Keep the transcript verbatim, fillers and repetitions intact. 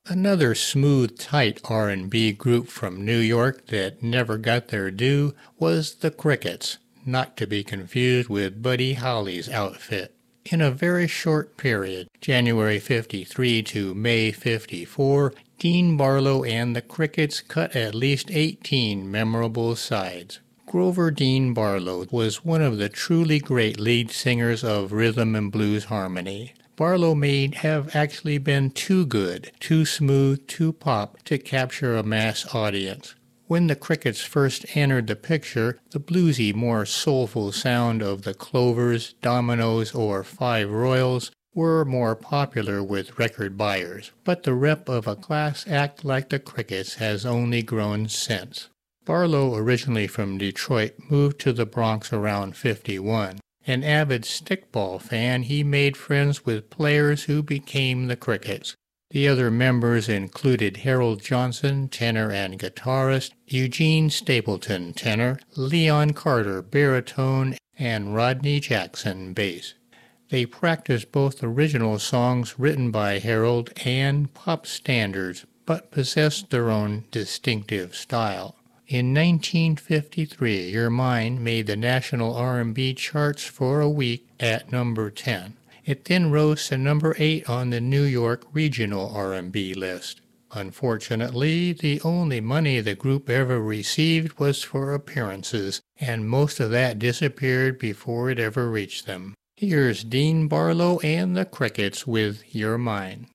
Another smooth, tight R and B group from New York that never got their due was the Crickets, not to be confused with Buddy Holly's outfit. In a very short period, January fifty-three to May fifty-four, Dean Barlow and the Crickets cut at least eighteen memorable sides. Grover Dean Barlow was one of the truly great lead singers of rhythm and blues harmony. Barlow may have actually been too good, too smooth, too pop to capture a mass audience. When the Crickets first entered the picture, the bluesy, more soulful sound of the Clovers, Dominoes, or Five Royals were more popular with record buyers, but the rep of a class act like the Crickets has only grown since. Barlow, originally from Detroit, moved to the Bronx around fifty-one. An avid stickball fan, he made friends with players who became the Crickets. The other members included Harold Johnson, tenor and guitarist, Eugene Stapleton, tenor, Leon Carter, baritone, and Rodney Jackson, bass. They practiced both original songs written by Harold and pop standards, but possessed their own distinctive style. In nineteen fifty-three, Your Mind made the national R and B charts for a week at number ten. It then rose to number eight on the New York regional R and B list. Unfortunately, the only money the group ever received was for appearances, and most of that disappeared before it ever reached them. Here's Dean Barlow and the Crickets with Your Mind.